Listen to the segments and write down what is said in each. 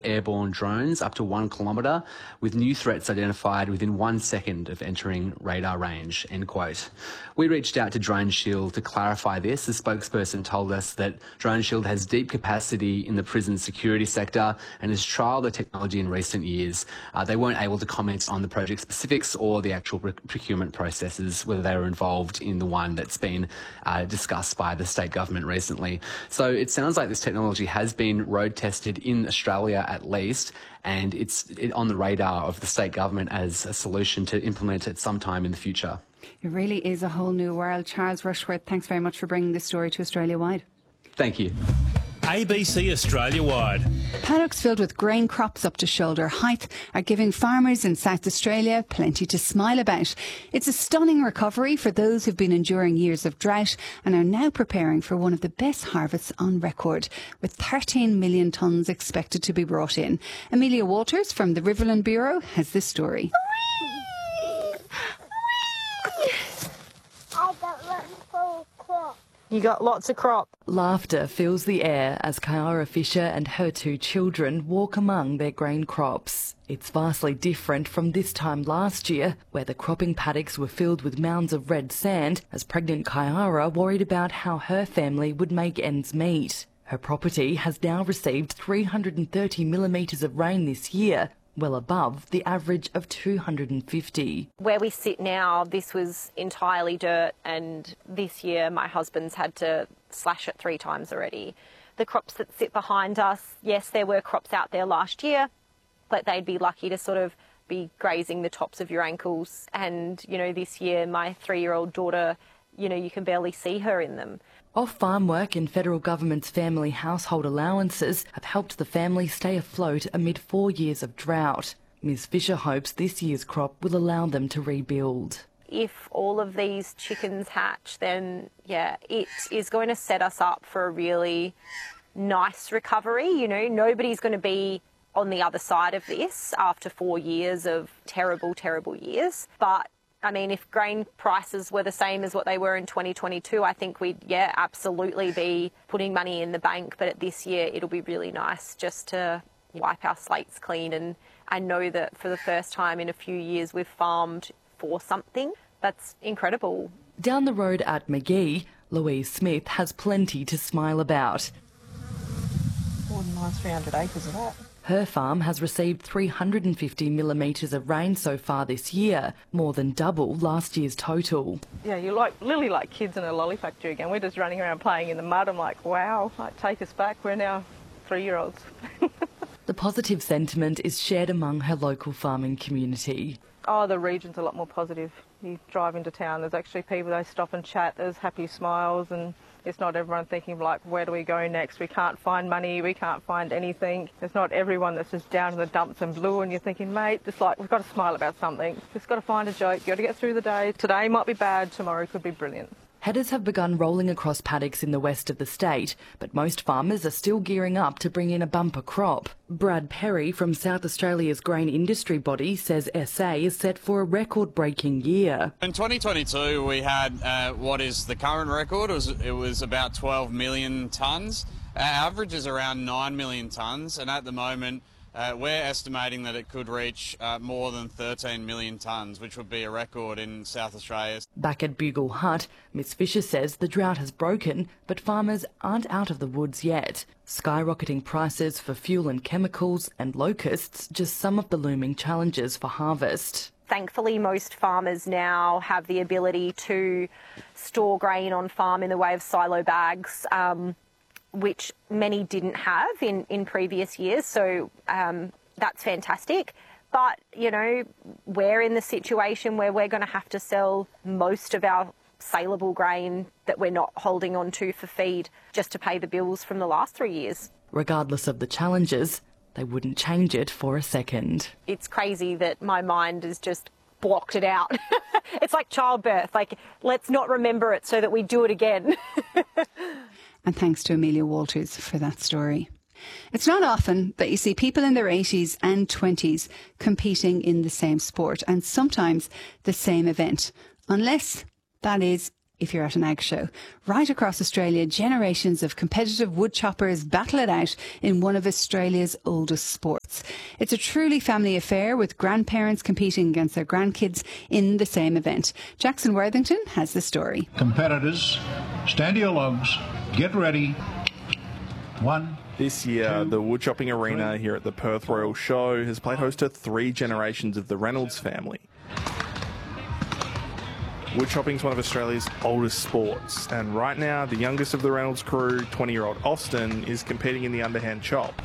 airborne drones up to 1 kilometre, with new threats identified within 1 second of entering radar range, end quote. We reached out to Drone Shield to clarify this. The spokesperson told us that Drone Shield has deep capacity in the prison security sector and has trialled the technology in recent years. They weren't able to comment on the project specifics or the actual procurement processes, whether they were involved in the one that's been discussed by the state government recently. So it sounds like this technology has been road tested in Australia at least, and it's on the radar of the state government as a solution to implement it sometime in the future. It really is a whole new world. Charles Rushworth, thanks very much for bringing this story to Australia Wide. Thank you. ABC Australia Wide. Paddocks filled with grain crops up to shoulder height are giving farmers in South Australia plenty to smile about. It's a stunning recovery for those who've been enduring years of drought and are now preparing for one of the best harvests on record, with 13 million tonnes expected to be brought in. Amelia Walters from the Riverland Bureau has this story. You got lots of crop. Laughter fills the air as Kyara Fisher and her 2 children walk among their grain crops. It's vastly different from this time last year, where the cropping paddocks were filled with mounds of red sand, as pregnant Kyara worried about how her family would make ends meet. Her property has now received 330 millimetres of rain this year, well above the average of 250. Where we sit now, this was entirely dirt, and this year my husband's had to slash it 3 times already. The crops that sit behind us, yes, there were crops out there last year, but they'd be lucky to sort of be grazing the tops of your ankles. And, you know, this year my 3-year-old daughter, you know, you can barely see her in them. Off-farm work and federal government's family household allowances have helped the family stay afloat amid 4 years of drought. Ms Fisher hopes this year's crop will allow them to rebuild. If all of these chickens hatch, then, yeah, it is going to set us up for a really nice recovery. You know, nobody's going to be on the other side of this after 4 years of terrible, terrible years. But I mean, if grain prices were the same as what they were in 2022, I think we'd, absolutely be putting money in the bank. But this year, it'll be really nice just to wipe our slates clean and know that for the first time in a few years, we've farmed for something. That's incredible. Down the road at Magee, Louise Smith has plenty to smile about. More than nice 300 acres of that. Her farm has received 350 millimetres of rain so far this year, more than double last year's total. Yeah, you literally like kids in a lolly factory again. We're just running around playing in the mud. I'm like, wow, like, take us back. We're now 3-year-olds. The positive sentiment is shared among her local farming community. Oh, the region's a lot more positive. You drive into town, there's actually people, they stop and chat, there's happy smiles, and it's not everyone thinking like, where do we go next? We can't find money, we can't find anything. It's not everyone that's just down in the dumps and blue, and you're thinking, mate, just like, we've got to smile about something. Just got to find a joke, got to get through the day. Today might be bad, tomorrow could be brilliant. Headers have begun rolling across paddocks in the west of the state, but most farmers are still gearing up to bring in a bumper crop. Brad Perry from South Australia's grain industry body says SA is set for a record-breaking year. In 2022 we had what is the current record. It was about 12 million tonnes. Our average is around 9 million tonnes, and at the moment we're estimating that it could reach more than 13 million tonnes, which would be a record in South Australia. Back at Bugle Hut, Ms Fisher says the drought has broken, but farmers aren't out of the woods yet. Skyrocketing prices for fuel and chemicals and locusts just some of the looming challenges for harvest. Thankfully, most farmers now have the ability to store grain on farm in the way of silo bags, which many didn't have in previous years, so that's fantastic. But, you know, we're in the situation where we're going to have to sell most of our saleable grain that we're not holding on to for feed just to pay the bills from the last 3 years. Regardless of the challenges, they wouldn't change it for a second. It's crazy that my mind has just blocked it out. It's like childbirth, like, let's not remember it so that we do it again. And thanks to Amelia Walters for that story. It's not often that you see people in their 80s and 20s competing in the same sport and sometimes the same event, unless that is if you're at an ag show. Right across Australia, generations of competitive woodchoppers battle it out in one of Australia's oldest sports. It's a truly family affair, with grandparents competing against their grandkids in the same event. Jackson Worthington has the story. Competitors, stand to your logs, get ready. 1. This year, the woodchopping arena here at the Perth Royal Show has played host to 3 generations of the Reynolds family. Woodchopping is one of Australia's oldest sports, and right now the youngest of the Reynolds crew, 20-year-old Austin, is competing in the underhand chop.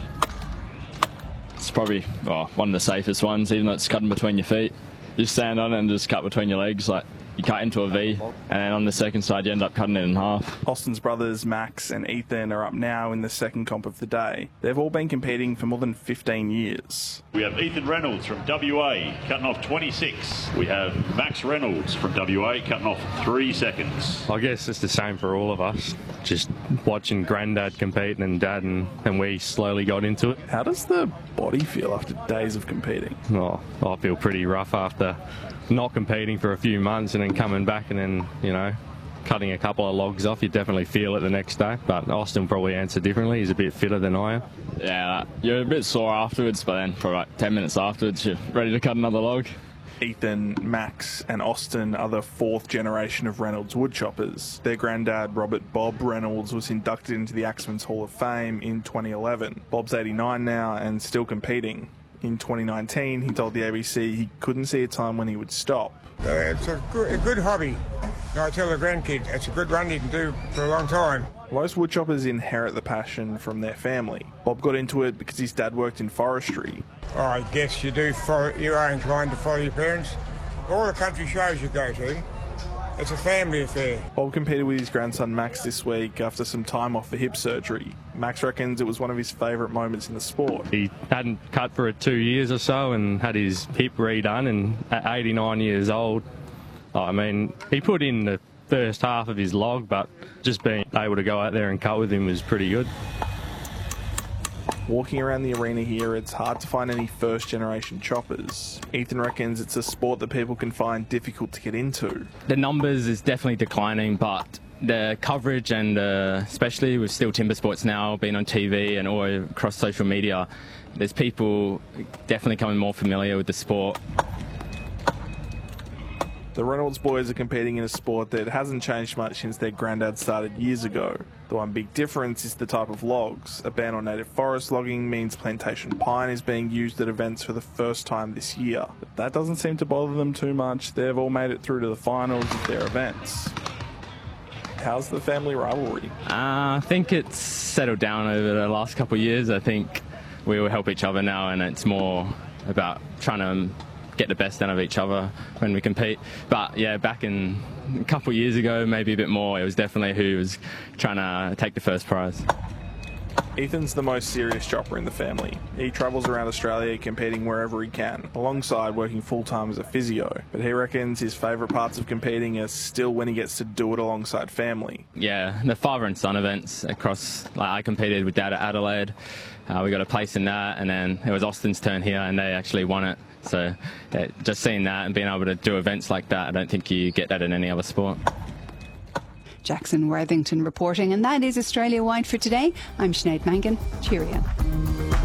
It's probably one of the safest ones, even though it's cutting between your feet. You stand on it and just cut between your legs, like you cut into a V, and then on the second side you end up cutting it in half. Austin's brothers Max and Ethan are up now in the second comp of the day. They've all been competing for more than 15 years. We have Ethan Reynolds from WA cutting off 26. We have Max Reynolds from WA cutting off 3 seconds. I guess it's the same for all of us. Just watching Grandad compete and Dad, and we slowly got into it. How does the body feel after days of competing? Oh, I feel pretty rough after not competing for a few months and then coming back and then, cutting a couple of logs off. You definitely feel it the next day, but Austin probably answered differently. He's a bit fitter than I am. Yeah, you're a bit sore afterwards, but then for like 10 minutes afterwards you're ready to cut another log. Ethan, Max and Austin are the 4th generation of Reynolds woodchoppers. Their granddad, Robert Bob Reynolds, was inducted into the Axemen's Hall of Fame in 2011. Bob's 89 now and still competing. In 2019, he told the ABC he couldn't see a time when he would stop. It's a good hobby. I tell the grandkids, it's a good run you can do for a long time. Most woodchoppers inherit the passion from their family. Bob got into it because his dad worked in forestry. I guess you are inclined to follow your parents. All the country shows you go to, it's a family affair. Bob competed with his grandson Max this week after some time off for hip surgery. Max reckons it was one of his favourite moments in the sport. He hadn't cut for 2 years or so and had his hip redone, and at 89 years old, he put in the first half of his log, but just being able to go out there and cut with him was pretty good. Walking around the arena here, it's hard to find any first-generation choppers. Ethan reckons it's a sport that people can find difficult to get into. The numbers is definitely declining, but the coverage, and especially with Steel Timber Sports now being on TV and all across social media, there's people definitely becoming more familiar with the sport. The Reynolds boys are competing in a sport that hasn't changed much since their granddad started years ago. The one big difference is the type of logs. A ban on native forest logging means plantation pine is being used at events for the first time this year. But that doesn't seem to bother them too much. They've all made it through to the finals of their events. How's the family rivalry? I think it's settled down over the last couple of years. I think we all help each other now, and it's more about trying to get the best out of each other when we compete. But yeah, back in a couple of years ago, maybe a bit more, it was definitely who was trying to take the first prize. Ethan's the most serious chopper in the family. He travels around Australia competing wherever he can, alongside working full-time as a physio. But he reckons his favourite parts of competing are still when he gets to do it alongside family. Yeah, the father and son events across, I competed with Dad at Adelaide. We got a place in that, and then it was Austin's turn here and they actually won it. So just seeing that and being able to do events like that, I don't think you get that in any other sport. Jackson Worthington reporting, and that is Australia Wide for today. I'm Sinead Mangan. Cheerio.